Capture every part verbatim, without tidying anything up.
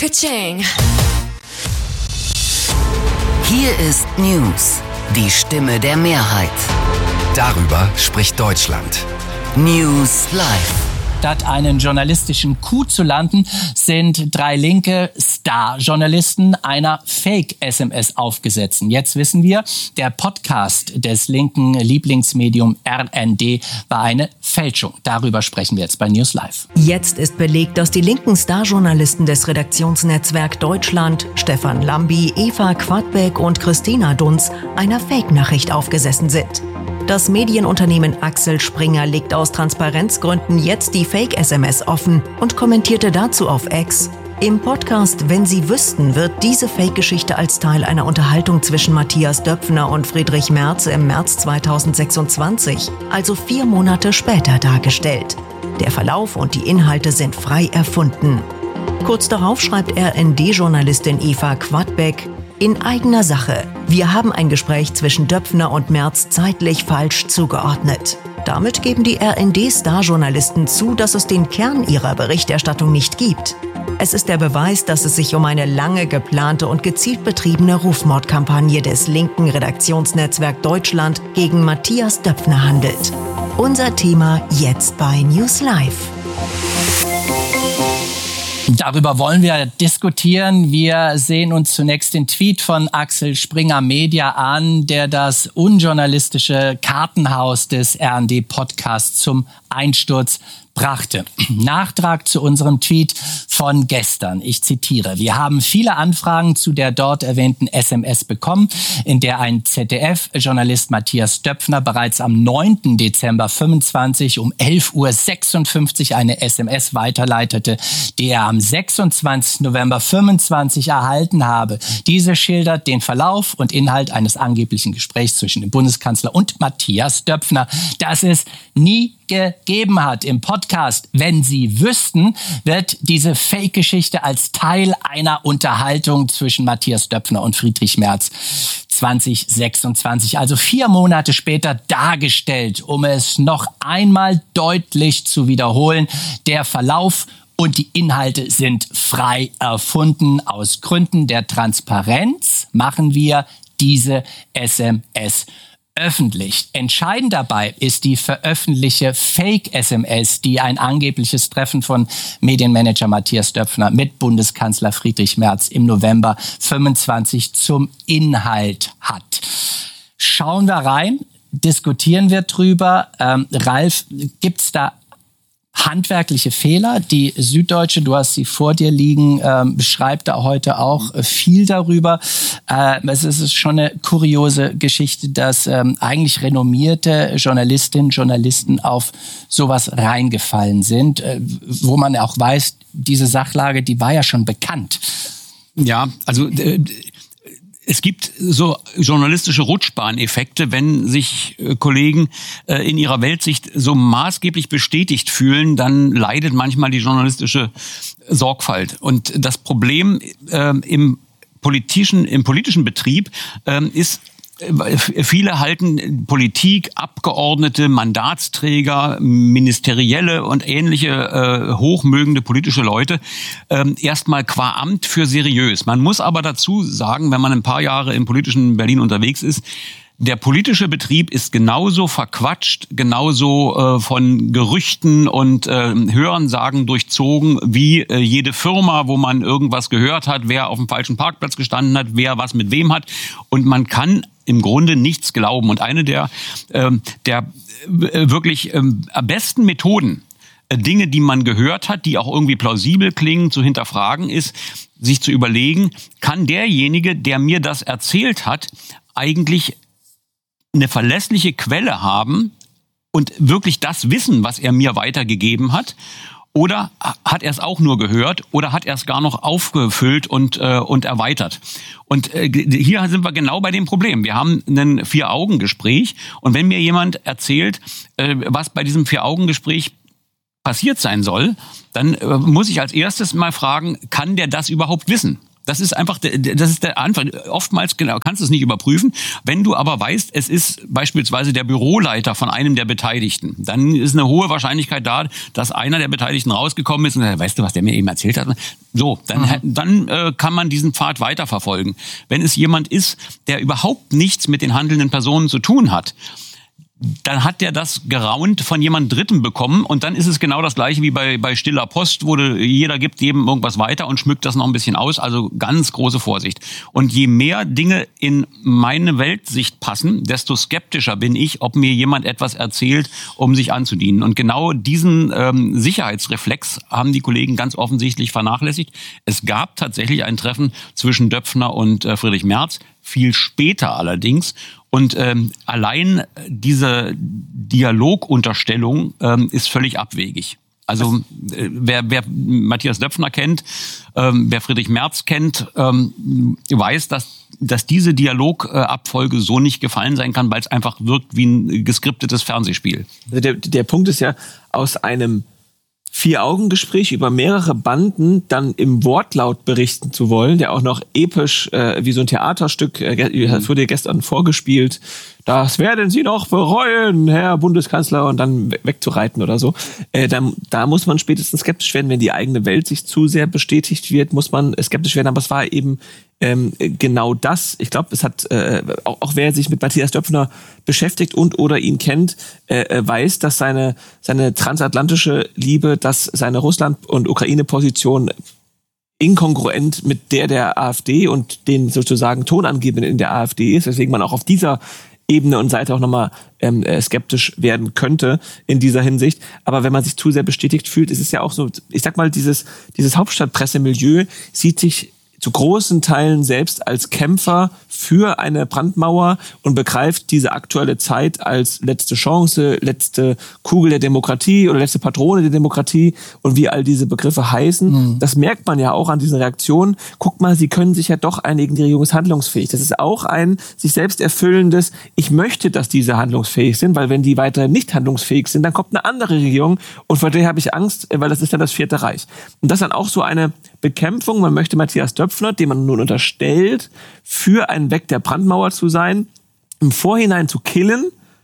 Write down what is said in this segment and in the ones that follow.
Ka-ching. Hier ist News, die Stimme der Mehrheit. Darüber spricht Deutschland. News Live. Statt einen journalistischen Coup zu landen, sind drei linke Star-Journalisten einer Fake-S M S aufgesetzt. Jetzt wissen wir, der Podcast des linken Lieblingsmedium R N D war eine Fälschung. Darüber sprechen wir jetzt bei News Live. Jetzt ist belegt, dass die linken Star-Journalisten des Redaktionsnetzwerk Deutschland, Stefan Lambi, Eva Quadbeck und Christina Dunz, einer Fake-Nachricht aufgesessen sind. Das Medienunternehmen Axel Springer legt aus Transparenzgründen jetzt die Fake-S M S offen und kommentierte dazu auf X: Im Podcast Wenn Sie wüssten, wird diese Fake-Geschichte als Teil einer Unterhaltung zwischen Matthias Döpfner und Friedrich Merz im März zweitausendsechsundzwanzig, also vier Monate später, dargestellt. Der Verlauf und die Inhalte sind frei erfunden. Kurz darauf schreibt R N D-Journalistin Eva Quadbeck: In eigener Sache. Wir haben ein Gespräch zwischen Döpfner und Merz zeitlich falsch zugeordnet. Damit geben die R N D-Star-Journalisten zu, dass es den Kern ihrer Berichterstattung nicht gibt. Es ist der Beweis, dass es sich um eine lange geplante und gezielt betriebene Rufmordkampagne des linken Redaktionsnetzwerk Deutschland gegen Matthias Döpfner handelt. Unser Thema jetzt bei News Live. Darüber wollen wir diskutieren. Wir sehen uns zunächst den Tweet von Axel Springer Media an, der das unjournalistische Kartenhaus des R N D-Podcasts zum Einsturz brachte. Nachtrag zu unserem Tweet von gestern. Ich zitiere: Wir haben viele Anfragen zu der dort erwähnten S M S bekommen, in der ein Z D F-Journalist Matthias Döpfner bereits am neunten Dezember fünfundzwanzig um elf Uhr sechsundfünfzig eine S M S weiterleitete, die er am sechsundzwanzigsten November fünfundzwanzig erhalten habe. Diese schildert den Verlauf und Inhalt eines angeblichen Gesprächs zwischen dem Bundeskanzler und Matthias Döpfner, das es nie gegeben hat. Im Podcast Wenn Sie wüssten, wird diese Fake-Geschichte als Teil einer Unterhaltung zwischen Matthias Döpfner und Friedrich Merz zwanzig sechsundzwanzig, also vier Monate später, dargestellt. Um es noch einmal deutlich zu wiederholen: Der Verlauf und die Inhalte sind frei erfunden. Aus Gründen der Transparenz machen wir diese S M S öffentlich. Entscheidend dabei ist die veröffentlichte Fake-S M S, die ein angebliches Treffen von Medienmanager Matthias Döpfner mit Bundeskanzler Friedrich Merz im November fünfundzwanzig zum Inhalt hat. Schauen wir rein, diskutieren wir drüber. Ähm, Ralf, gibt's da handwerkliche Fehler? Die Süddeutsche, du hast sie vor dir liegen, ähm, beschreibt da heute auch äh, viel darüber. Äh, es ist schon eine kuriose Geschichte, dass ähm, eigentlich renommierte Journalistinnen und Journalisten auf sowas reingefallen sind, äh, wo man auch weiß, diese Sachlage, die war ja schon bekannt. Ja, also äh, es gibt so journalistische Rutschbahneffekte, wenn sich äh, Kollegen äh, in ihrer Weltsicht so maßgeblich bestätigt fühlen, dann leidet manchmal die journalistische Sorgfalt. Und das Problem äh, im politischen, im politischen Betrieb äh, ist, viele halten Politik, Abgeordnete, Mandatsträger, Ministerielle und ähnliche äh, hochmögende politische Leute äh, erstmal qua Amt für seriös. Man muss aber dazu sagen, wenn man ein paar Jahre im politischen Berlin unterwegs ist, der politische Betrieb ist genauso verquatscht, genauso äh, von Gerüchten und äh, Hörensagen durchzogen wie äh, jede Firma, wo man irgendwas gehört hat, wer auf dem falschen Parkplatz gestanden hat, wer was mit wem hat. Und man kann im Grunde nichts glauben. Und eine der, äh, der äh, wirklich äh, besten Methoden, äh, Dinge, die man gehört hat, die auch irgendwie plausibel klingen, zu hinterfragen, ist, sich zu überlegen, kann derjenige, der mir das erzählt hat, eigentlich eine verlässliche Quelle haben und wirklich das wissen, was er mir weitergegeben hat? Oder hat er es auch nur gehört oder hat er es gar noch aufgefüllt und äh, und erweitert? Und äh, hier sind wir genau bei dem Problem. Wir haben ein Vier-Augen-Gespräch und wenn mir jemand erzählt, äh, was bei diesem Vier-Augen-Gespräch passiert sein soll, dann äh, muss ich als erstes mal fragen, kann der das überhaupt wissen? Das ist einfach, das ist der Anfang. Oftmals genau, kannst du es nicht überprüfen. Wenn du aber weißt, es ist beispielsweise der Büroleiter von einem der Beteiligten, dann ist eine hohe Wahrscheinlichkeit da, dass einer der Beteiligten rausgekommen ist und sagt, weißt du, was der mir eben erzählt hat? So, dann, mhm. dann äh, kann man diesen Pfad weiterverfolgen. Wenn es jemand ist, der überhaupt nichts mit den handelnden Personen zu tun hat, dann hat der das geraunt von jemand Dritten bekommen und dann ist es genau das Gleiche wie bei, bei stiller Post, wo jeder gibt jedem irgendwas weiter und schmückt das noch ein bisschen aus. Also ganz große Vorsicht. Und je mehr Dinge in meine Weltsicht passen, desto skeptischer bin ich, ob mir jemand etwas erzählt, um sich anzudienen. Und genau diesen ähm, Sicherheitsreflex haben die Kollegen ganz offensichtlich vernachlässigt. Es gab tatsächlich ein Treffen zwischen Döpfner und äh, Friedrich Merz, viel später allerdings. Und ähm, allein diese Dialogunterstellung ähm, ist völlig abwegig. Also äh, wer, wer Matthias Döpfner kennt, ähm, wer Friedrich Merz kennt, ähm, weiß, dass, dass diese Dialogabfolge so nicht gefallen sein kann, weil es einfach wirkt wie ein geskriptetes Fernsehspiel. Also der, der Punkt ist ja, aus einem Vier-Augen-Gespräch über mehrere Banden dann im Wortlaut berichten zu wollen, der auch noch episch äh, wie so ein Theaterstück, äh, das wurde gestern vorgespielt, das werden Sie noch bereuen, Herr Bundeskanzler, und dann wegzureiten oder so. Äh, da, da muss man spätestens skeptisch werden, wenn die eigene Welt sich zu sehr bestätigt wird, muss man skeptisch werden, aber es war eben ähm, genau das. Ich glaube, es hat, äh, auch, auch wer sich mit Matthias Döpfner beschäftigt und oder ihn kennt, äh, weiß, dass seine, seine transatlantische Liebe, dass seine Russland- und Ukraine-Position inkongruent mit der der AfD und den sozusagen Tonangebenden in der AfD ist, weswegen man auch auf dieser Ebene und Seite auch nochmal ähm, skeptisch werden könnte in dieser Hinsicht. Aber wenn man sich zu sehr bestätigt fühlt, ist es ja auch so, ich sag mal, dieses, dieses Hauptstadtpressemilieu sieht sich zu großen Teilen selbst als Kämpfer für eine Brandmauer und begreift diese aktuelle Zeit als letzte Chance, letzte Kugel der Demokratie oder letzte Patrone der Demokratie und wie all diese Begriffe heißen. Mhm. Das merkt man ja auch an diesen Reaktionen. Guck mal, sie können sich ja doch einigen, die Regierung ist handlungsfähig. Das ist auch ein sich selbst erfüllendes, ich möchte, dass diese handlungsfähig sind, weil wenn die weiterhin nicht handlungsfähig sind, dann kommt eine andere Regierung und vor der habe ich Angst, weil das ist dann das Vierte Reich. Und das ist dann auch so eine Bekämpfung. Man möchte Matthias Döpfner, dem man nun unterstellt, für einen Weg der Brandmauer zu sein, im Vorhinein zu killen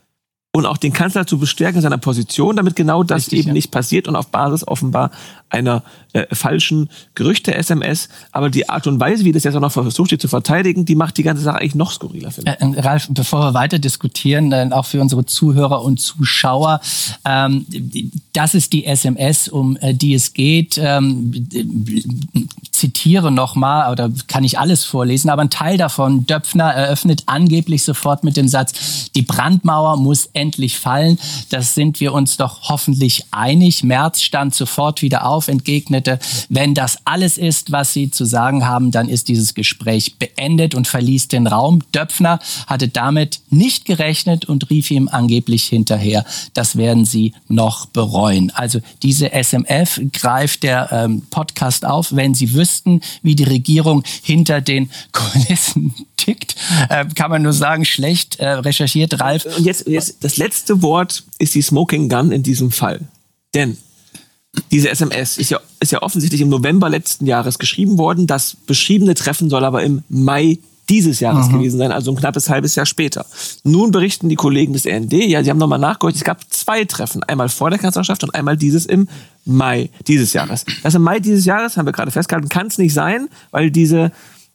und auch den Kanzler zu bestärken in seiner Position, damit genau das Richtig, eben ja. nicht passiert und auf Basis offenbar einer äh, falschen Gerüchte-S M S. Aber die Art und Weise, wie das jetzt auch noch versucht wird zu verteidigen, die macht die ganze Sache eigentlich noch skurriler, finde ich. Äh, Ralf, bevor wir weiter diskutieren, äh, auch für unsere Zuhörer und Zuschauer, ähm, das ist die S M S, um äh, die es geht. Ähm, zitiere nochmal, oder kann ich alles vorlesen, aber ein Teil davon, Döpfner eröffnet angeblich sofort mit dem Satz, die Brandmauer muss endlich fallen. Das sind wir uns doch hoffentlich einig. Merz stand sofort wieder auf, entgegnete, wenn das alles ist, was Sie zu sagen haben, dann ist dieses Gespräch beendet und verließ den Raum. Döpfner hatte damit nicht gerechnet und rief ihm angeblich hinterher, das werden Sie noch bereuen. Also diese S M F greift der ähm, Podcast auf, wenn Sie wüssten, wie die Regierung hinter den Kulissen tickt, äh, kann man nur sagen, schlecht äh, recherchiert, Ralf. Und jetzt, jetzt das letzte Wort ist die Smoking Gun in diesem Fall. Denn diese S M S ist ja, ist ja offensichtlich im November letzten Jahres geschrieben worden. Das beschriebene Treffen soll aber im Mai dieses Jahres mhm. gewesen sein, also ein knappes halbes Jahr später. Nun berichten die Kollegen des R N D, ja, sie haben nochmal nachgeholt, es gab zwei Treffen, einmal vor der Kanzlerschaft und einmal dieses im Mai dieses Jahres. Das im Mai dieses Jahres, haben wir gerade festgehalten, kann es nicht sein, weil diese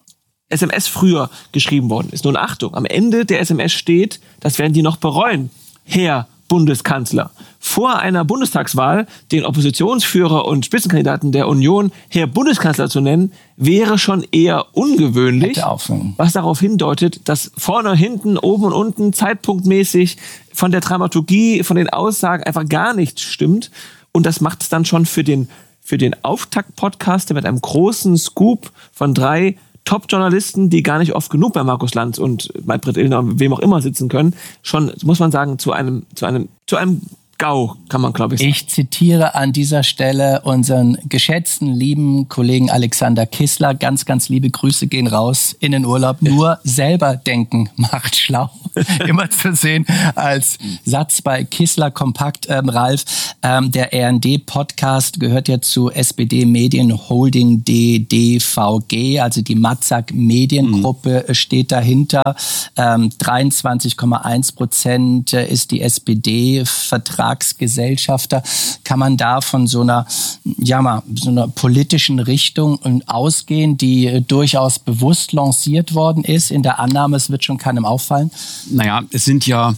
S M S früher geschrieben worden ist. Nun Achtung, am Ende der S M S steht, das werden die noch bereuen, Herr Bundeskanzler. Vor einer Bundestagswahl den Oppositionsführer und Spitzenkandidaten der Union Herr Bundeskanzler zu nennen, wäre schon eher ungewöhnlich, was darauf hindeutet, dass vorne, hinten, oben und unten zeitpunktmäßig von der Dramaturgie, von den Aussagen einfach gar nichts stimmt. Und das macht es dann schon für den, für den Auftakt-Podcast, der mit einem großen Scoop von drei Top-Journalisten, die gar nicht oft genug bei Markus Lanz und Maybrit Illner und wem auch immer sitzen können, schon, muss man sagen, zu einem, zu einem, zu einem GAU, kann man, glaube ich, sagen. Ich zitiere an dieser Stelle unseren geschätzten, lieben Kollegen Alexander Kissler. Ganz, ganz liebe Grüße gehen raus in den Urlaub. Nur selber denken macht schlau. Immer zu sehen als Satz bei Kissler Kompakt. Ähm, Ralf, ähm, der R N D-Podcast gehört ja zu S B D Medien Holding D D V G, also die Matzak Mediengruppe mhm. steht dahinter. Ähm, dreiundzwanzig Komma eins Prozent ist die S P D Vertragsgesellschafter. Kann man da von so einer, ja mal, so einer politischen Richtung ausgehen, die durchaus bewusst lanciert worden ist, in der Annahme, es wird schon keinem auffallen? Naja, es sind ja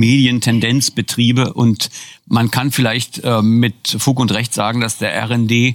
Medientendenzbetriebe und man kann vielleicht äh, mit Fug und Recht sagen, dass der R N D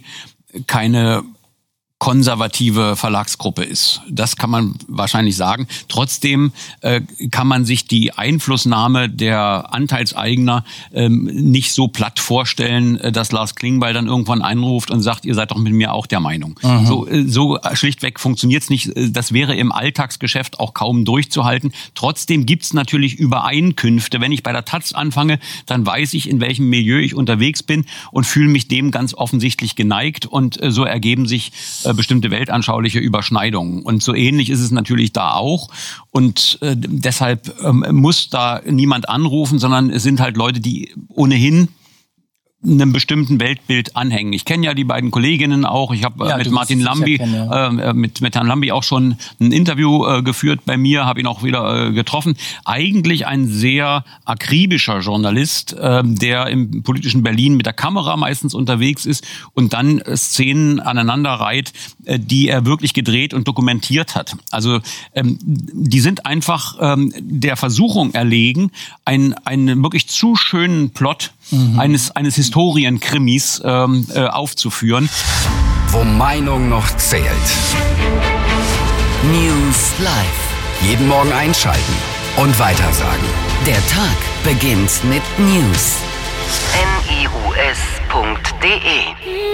keine konservative Verlagsgruppe ist. Das kann man wahrscheinlich sagen. Trotzdem äh, kann man sich die Einflussnahme der Anteilseigner ähm, nicht so platt vorstellen, äh, dass Lars Klingbeil dann irgendwann einruft und sagt, ihr seid doch mit mir auch der Meinung. Mhm. So, äh, so schlichtweg funktioniert's nicht. Das wäre im Alltagsgeschäft auch kaum durchzuhalten. Trotzdem gibt's natürlich Übereinkünfte. Wenn ich bei der Taz anfange, dann weiß ich, in welchem Milieu ich unterwegs bin und fühle mich dem ganz offensichtlich geneigt. Und äh, so ergeben sich bestimmte weltanschauliche Überschneidungen. Und so ähnlich ist es natürlich da auch. Und äh, deshalb ähm, muss da niemand anrufen, sondern es sind halt Leute, die ohnehin einem bestimmten Weltbild anhängen. Ich kenne ja die beiden Kolleginnen auch. Ich habe ja, mit Martin Lambi, kennen, ja. äh, mit, mit Herrn Lambi auch schon ein Interview äh, geführt bei mir, habe ihn auch wieder äh, getroffen. Eigentlich ein sehr akribischer Journalist, äh, der im politischen Berlin mit der Kamera meistens unterwegs ist und dann äh, Szenen aneinander reiht, äh, die er wirklich gedreht und dokumentiert hat. Also ähm, die sind einfach ähm, der Versuchung erlegen, ein, einen wirklich zu schönen Plot Mhm. eines eines Historienkrimis ähm, äh, aufzuführen. Wo Meinung noch zählt. News Live. Jeden Morgen einschalten und weitersagen. Der Tag beginnt mit News. N I U S punkt D E